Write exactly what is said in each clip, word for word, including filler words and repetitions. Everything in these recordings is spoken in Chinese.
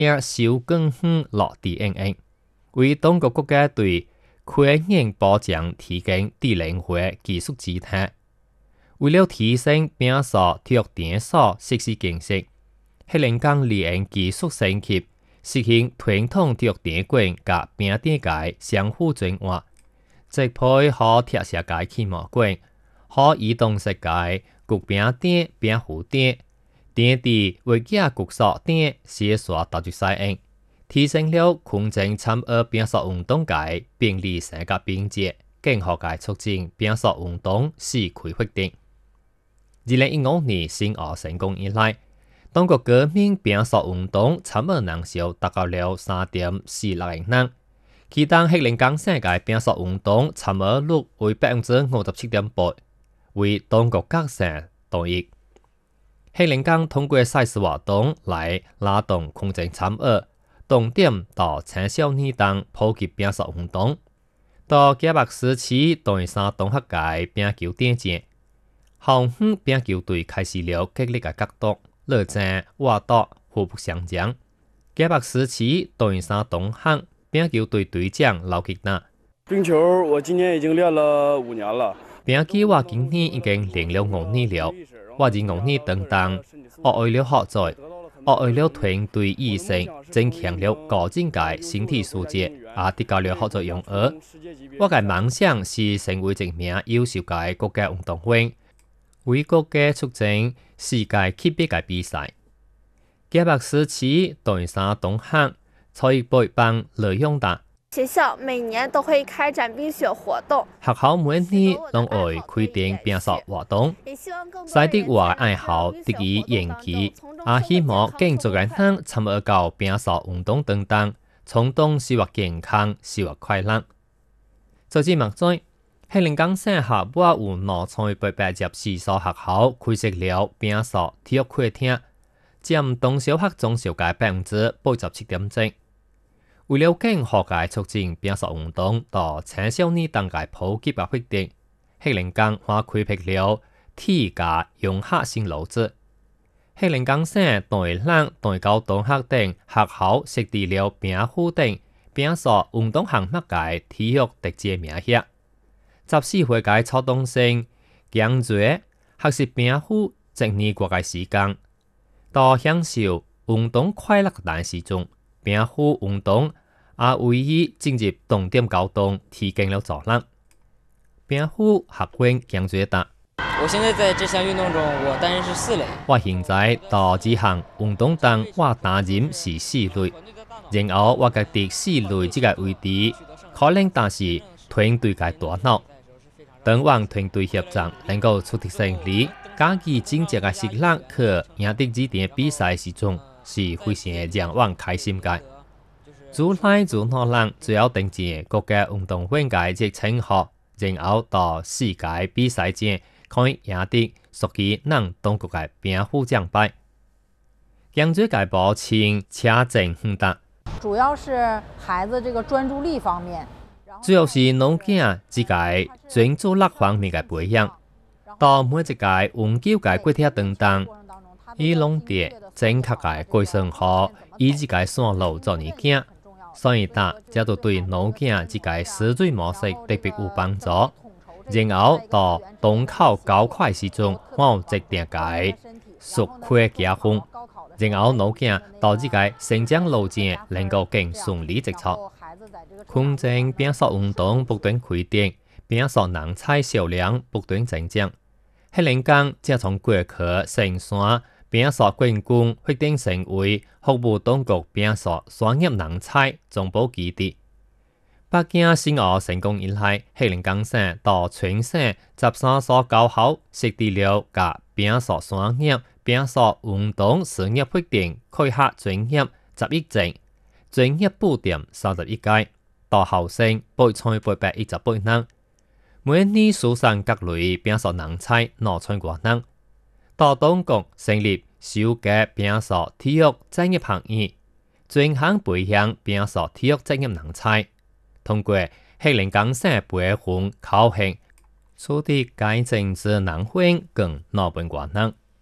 而小更远落地 N N， 为当国国家对科研保障提供智能化技术支撑。为了提升丙所体育场所设施建设，黑龙江利用技术升级，实行传统体育场馆甲丙场界相互转换，即配合特色界气模馆、可移动式界局丙场、丙湖场。场地为甲局所顶写刷投注赛用，提升了群众参与丙所运动界便利性甲便捷，更好界促进丙所运动市区发展。二零一五年申奥成功以来，当局革命丙所运动参与人数达到了三点四六万人，其中黑龙江省界丙所运动参与率为百分之五十七点八，为当局各省第一。黑龙江通过赛事活动来拉动群众参与，重点到青少年等普及丙所运动，到嘉北市市大三综合界丙球顶战，校园丙球队开始了激烈的角斗、热战、挖斗、互不相将。嘉北市市大三综合丙球队队长刘吉娜： 冰球我今年已经练了五年了。 丙球我今年已经练了五年了。我在五年当中，我为了学在，我为了团队意识，增强了个人界身体素质，也得到了合作用额。我嘅梦想是成为一名优秀嘅国家运动员，为国家促进世界级别嘅比赛。嘉北市市大三同学蔡一培帮雷永达。 学校每年都会开展冰雪活动， 學校每年都會規定冰雪活動，使得我嘅愛好得以延期，也希望更多人參與到冰雪運動等等，從中生活健康、生活快樂。就至目前，黑龍江省下午有兩千八百十四所學校開設了冰雪體育課廳，佔中小學總數嘅百分之八十七點七。為了更好嘅促進丙所運動到青少年等嘅普及嘅發展，黑龍江還開闢了體育融合新路子。黑龍江省大六、大九中學等學校設置了丙湖等丙所運動項目嘅體育特設名額，十四歲嘅初中生強做學習丙湖一年過嘅時間，到享受運動快樂嘅大時中，丙湖運動也為伊進入重點高中提供了助力。丙湖學院強做達。 我現在在這項運動中，我擔任是四類。 我現在到這項運動中，我擔任是四類，然後我覺得四類這個位置可能但是團隊嘅大腦。當往團隊協作能夠出得勝利，加以真正嘅實力去贏得這點比賽時中，是非常讓我開心嘅。主來主諾人最後登記國家運動會嘅熱稱號，然後到世界比賽中可以贏得屬於咱當國嘅丙湖獎牌。強最嘅保證車證很大， 主要是孩子這個專注力方面， 主要是腦囝這個專注力方面嘅培養。到每一個運球嘅過程當中，伊攏得正確嘅計算好，以這個線路做物件。所以打這就對腦囝這個思維模式特別有幫助。然後到東考高考時中，我有設定個數學加分，然後腦囝到這個成長路徑能夠更順利直出。群眾丙所運動不斷開展，丙所人才數量不斷增長。黑龍江則從過去成山丙所冠軍決定成為服務當局丙所專業人才總部基地。北京申奧成功以來，黑龍江省到全省十三所高校設置了甲丙所專業、丙所運動事業發展開發專業十一證，專業布點三十一屆，到後生八千八百一十八人，每年輸送各類丙所人才兩千多人。到當局成立首屆丙所體育專業學院，專項培養丙所體育專業人才。通過黑龍江省培訓考核，取得該證之能力更基本功能。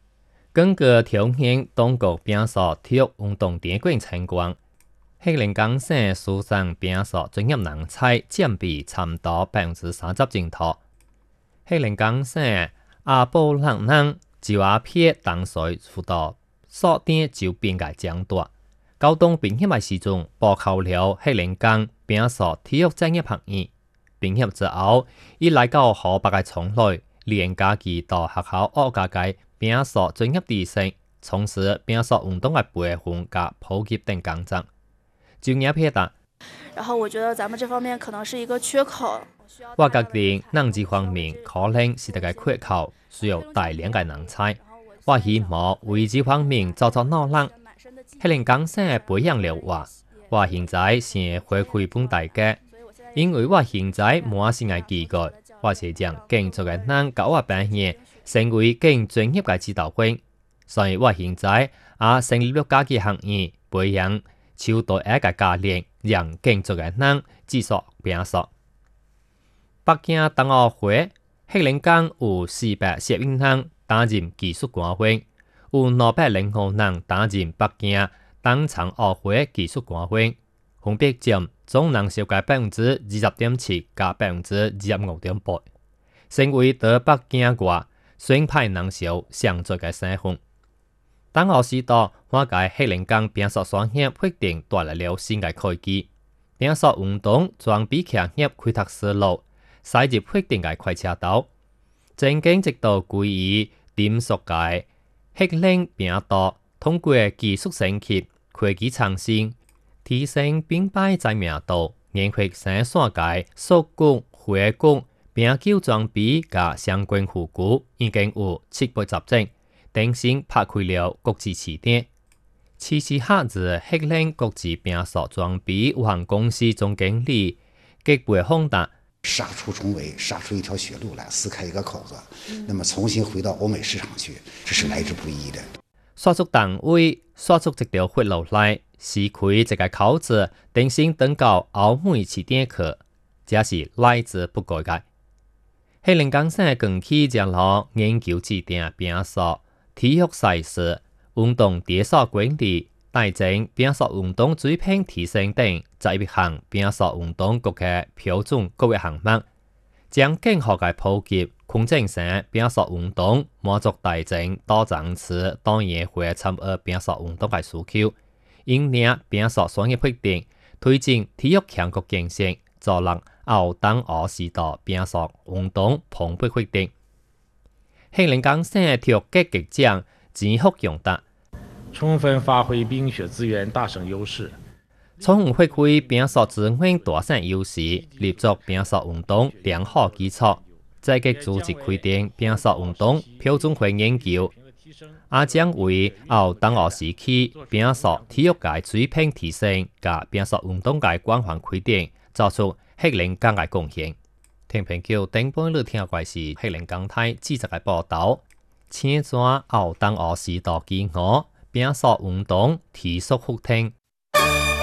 根據條件當局表示，體育運動電競情況，黑龍江省書上表示專業人才佔比差唔多百分之三十正頭。黑龍江省阿布蘭人就阿撇當水輔導鎖定就變個獎大。高中畢業嘅時陣，報考了黑龍江表示體育專業學院。畢業之後，伊來到河北嘅崇lei，連家己到學校學家嘅表示專業知識，從事表示運動嘅培訓及普及等工作。就業撇答。 然後我覺得咱們這方面可能是一個缺口。 我覺得能這方面可能是一個缺口，需要大量嘅人才。我希望為這方面做做努力。黑龍江省嘅培養了我，我現在先回饋本大家，因為我現在冇新嘅機會，我是將更多嘅人教我扮演，成為更專業嘅指導員。所以我現在也成立了家己行業，培養超多一個教練，讓更多嘅人繼續表述。北京冬奧會，黑龍江有四百攝影人擔任技術官員，有兩百零五人擔任北京冬殘奧會技術官員，分別佔總人數嘅百分之二十點七加百分之二十五點八，成為在北京外選派人數上最嘅省份。冬奧時代，我喺黑龍江冰雪雙協決定帶來了新嘅科技，冰雪運動裝備協協開拓思路，駛入決定嘅快車道，正經直到歸於點數嘅黑龍冰道，通過技術升級、科技創新，提升並擺知名度，研發生產嘅數據、火管、冰球裝備及相關護具，已經有七百集證。定性拍開了國際起點，此時下至黑龍國際冰雪裝備有限公司總經理吉貝宏達， 殺出重圍，殺出一條血路來，撕開一個口子，那麼重新回到歐美市場去，這是來之不易的。 刷出單位，刷出一條血路來，撕開這個口子，定性登到歐美起點去，這是來之不易嘅。黑龍江省近期將落研究指定冰雪體育賽事、運動跌索管理、大整冰雪運動水平提升等十一項冰雪運動各嘅標準各個項目，將更好嘅普及擴展成冰雪運動，滿足大整多層次當然會參與冰雪運動嘅需求。因領冰雪雙協決定推進體育強國建設，助力後冬奧時代冰雪運動蓬勃發展。黑龍江省體育局局長錢福用達， 充分發揮冰雪資源大省優勢， 充分發揮冰雪資源大省優勢，立足冰雪運動良好基礎，積極組織規定冰雪運動標準化研究，也將為後冬奧時期冰雪體育界水平提升及冰雪運動界廣泛規定，作出黑龍江嘅貢獻。聽評叫頂半日聽怪是黑龍江台記者嘅報道，請轉後冬奧時代期間，冰雪運動持續復興。